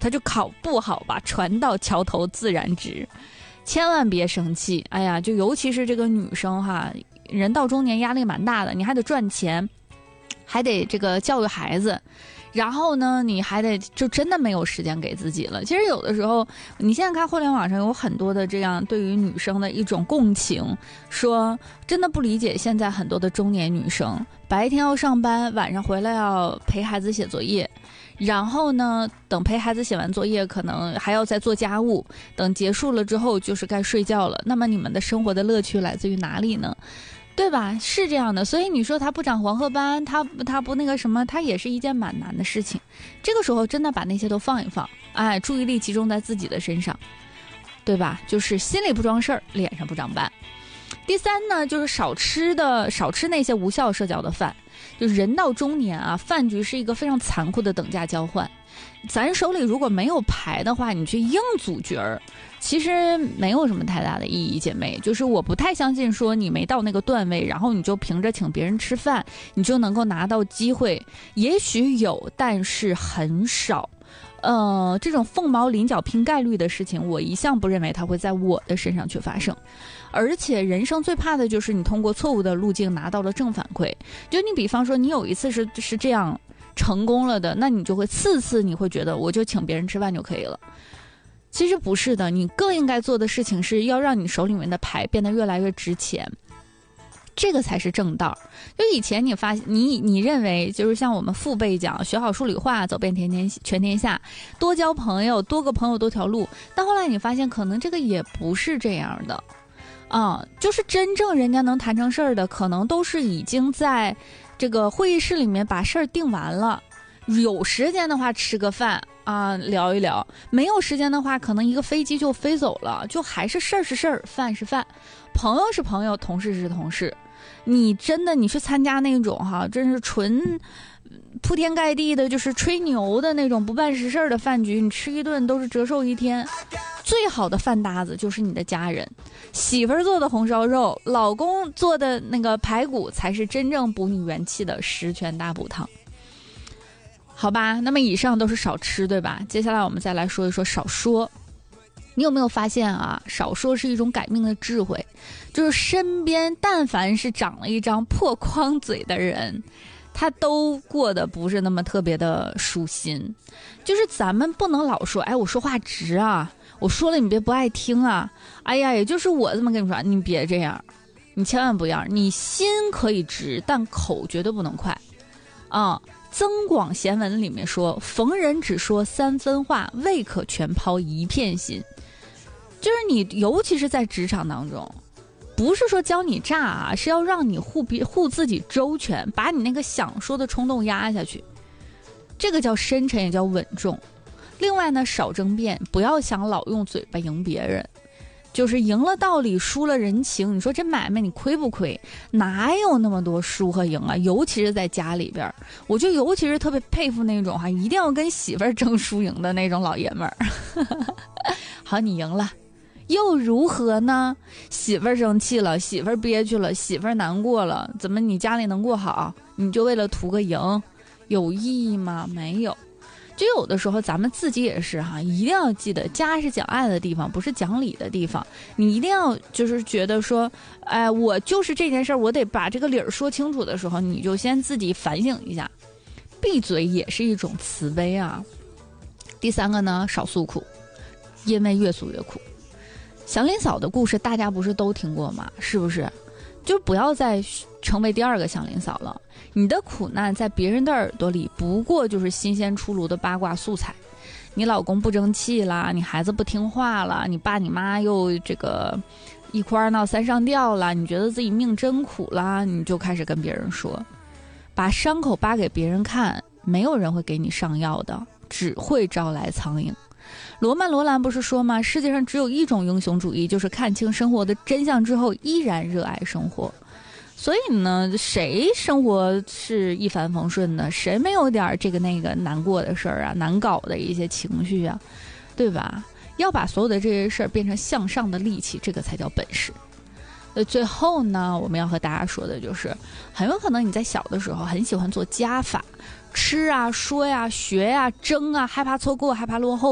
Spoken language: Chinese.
他就考不好吧，船到桥头自然直。千万别生气，哎呀，就尤其是这个女生哈，人到中年压力蛮大的，你还得赚钱，还得这个教育孩子，然后呢，你还得就真的没有时间给自己了。其实有的时候，你现在看互联网上有很多的这样对于女生的一种共情，说真的不理解现在很多的中年女生，白天要上班，晚上回来要陪孩子写作业。然后呢，等陪孩子写完作业，可能还要再做家务，等结束了之后就是该睡觉了。那么你们的生活的乐趣来自于哪里呢？对吧？是这样的，所以你说他不长黄褐斑，他不那个什么，他也是一件蛮难的事情。这个时候真的把那些都放一放，哎，注意力集中在自己的身上，对吧？就是心里不装事儿，脸上不长斑。第三呢，就是少吃那些无效社交的饭。就人到中年啊，饭局是一个非常残酷的等价交换。咱手里如果没有牌的话，你去硬组局儿，其实没有什么太大的意义，姐妹。就是我不太相信说你没到那个段位，然后你就凭着请别人吃饭，你就能够拿到机会。也许有，但是很少。这种凤毛麟角拼概率的事情，我一向不认为它会在我的身上去发生。而且人生最怕的就是你通过错误的路径拿到了正反馈。就你比方说你有一次是这样成功了的，那你就会次你会觉得我就请别人吃饭就可以了。其实不是的，你更应该做的事情是要让你手里面的牌变得越来越值钱。这个才是正道。就以前你发现你认为就是像我们父辈讲，学好数理化，走遍全天下，多交朋友，多个朋友多条路。但后来你发现可能这个也不是这样的就是真正人家能谈成事儿的，可能都是已经在这个会议室里面把事儿定完了。有时间的话吃个饭聊一聊，没有时间的话可能一个飞机就飞走了，就还是事儿是事儿，饭是饭，朋友是朋友，同事是同事。你真的你去参加那种真是纯铺天盖地的就是吹牛的那种不办实事的饭局，你吃一顿都是折寿一天。最好的饭搭子就是你的家人，媳妇儿做的红烧肉，老公做的那个排骨，才是真正补你元气的十全大补汤。好吧，那么以上都是少吃，对吧？接下来我们再来说一说少说。你有没有发现少说是一种改命的智慧。就是身边但凡是长了一张破框嘴的人，他都过得不是那么特别的舒心。就是咱们不能老说我说话直我说了你别不爱听哎呀，也就是我这么跟你说，你别这样，你千万不要，你心可以直，但口绝对不能快增广贤文里面说，逢人只说3分话，未可全抛一片心。就是你尤其是在职场当中，不是说教你诈是要让你护自己周全，把你那个想说的冲动压下去。这个叫深沉，也叫稳重。另外呢，少争辩，不要想老用嘴巴赢别人。就是赢了道理，输了人情。你说这买卖你亏不亏？哪有那么多输和赢尤其是在家里边，我就尤其是特别佩服那种一定要跟媳妇儿争输赢的那种老爷们儿。好，你赢了又如何呢？媳妇儿生气了，媳妇儿憋屈了，媳妇儿难过了，怎么你家里能过好？你就为了图个赢，有意义吗？没有。就有的时候咱们自己也是一定要记得，家是讲爱的地方，不是讲理的地方。你一定要就是觉得说，我就是这件事我得把这个理儿说清楚的时候，你就先自己反省一下。闭嘴也是一种慈悲第三个呢，少诉苦，因为越诉越苦。祥林嫂的故事大家不是都听过吗？是不是？就不要再成为第二个祥林嫂了。你的苦难在别人的耳朵里不过就是新鲜出炉的八卦素材。你老公不争气啦，你孩子不听话啦，你爸你妈又这个一哭二闹三上吊啦，你觉得自己命真苦啦，你就开始跟别人说，把伤口扒给别人看，没有人会给你上药的，只会招来苍蝇。罗曼·罗兰不是说吗？世界上只有一种英雄主义，就是看清生活的真相之后依然热爱生活。所以呢，谁生活是一帆风顺的？谁没有点这个那个难过的事儿难搞的一些情绪对吧？要把所有的这些事儿变成向上的力气，这个才叫本事。最后呢，我们要和大家说的就是，很有可能你在小的时候很喜欢做加法，吃说学争害怕错过，害怕落后。